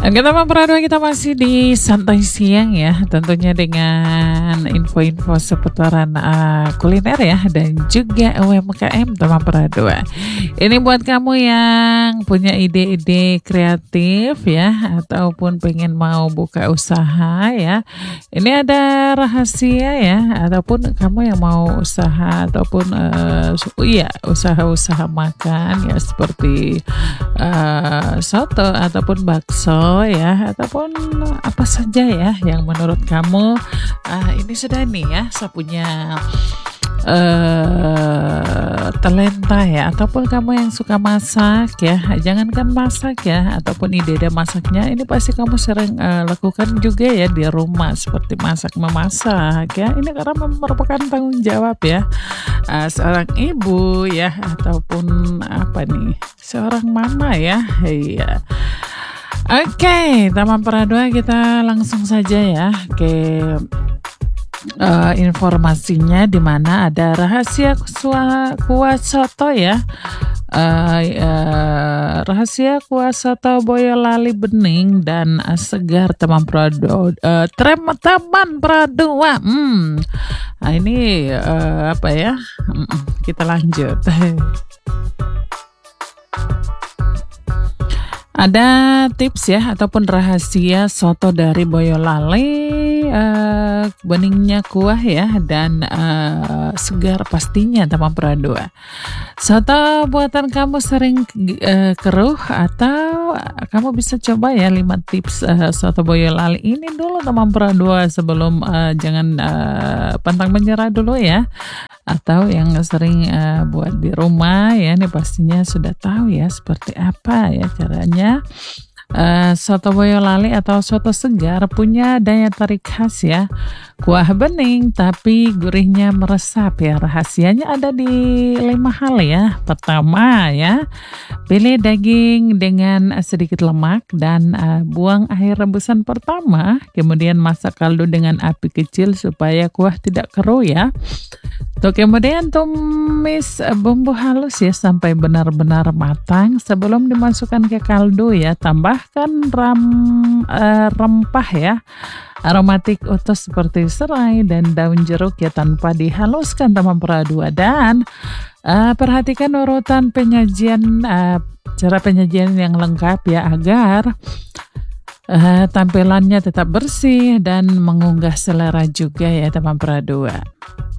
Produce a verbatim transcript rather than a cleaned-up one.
Oke teman Pradua, kita masih di santai siang ya, tentunya dengan info-info seputaran uh, kuliner ya, dan juga U M K M teman Pradua. Ini buat kamu yang punya ide-ide kreatif ya, ataupun pengen mau buka usaha ya. Ini ada rahasia ya, ataupun kamu yang mau usaha ataupun uh, iya usaha-usaha makan ya, seperti uh, soto ataupun bakso ya, ataupun apa saja ya yang menurut kamu uh, ini sudah nih ya, saya punya uh, talenta ya, ataupun kamu yang suka masak ya, jangankan masak ya, ataupun ide-ide masaknya ini pasti kamu sering uh, lakukan juga ya di rumah, seperti masak memasak ya. Ini karena merupakan tanggung jawab ya uh, seorang ibu ya, ataupun apa nih, seorang mama ya. Iya. Oke, okay, teman Pradua, kita langsung saja ya ke uh, informasinya, di mana ada rahasia kuah soto ya. Uh, uh, rahasia kuah soto Boyolali bening dan uh, segar teman Pradua. Uh, teman Pradua. Hmm. Nah, ini uh, apa ya? Kita lanjut. Ada tips ya, ataupun rahasia soto dari Boyolali, uh, beningnya kuah ya, dan uh, segar pastinya teman Pradua. Soto buatan kamu sering uh, keruh, atau kamu bisa coba ya lima tips uh, soto Boyolali ini dulu teman Pradua, sebelum uh, jangan uh, pantang menyerah dulu ya. Atau yang sering uh, buat di rumah ya, ini pastinya sudah tahu ya seperti apa ya caranya. Uh, soto Boyolali atau soto segar punya daya tarik khas ya, kuah bening tapi gurihnya meresap ya. Rahasianya ada di lima hal ya. Pertama ya, pilih daging dengan sedikit lemak dan uh, buang air rebusan pertama, kemudian masak kaldu dengan api kecil supaya kuah tidak keruh ya. Tuh, kemudian tumis bumbu halus ya sampai benar-benar matang sebelum dimasukkan ke kaldu ya. Tambahkan ram, uh, rempah ya, aromatik utuh seperti serai dan daun jeruk ya, tanpa dihaluskan teman Pradua. Dan uh, perhatikan urutan penyajian, uh, cara penyajian yang lengkap ya, agar uh, tampilannya tetap bersih dan mengunggah selera juga ya teman Pradua.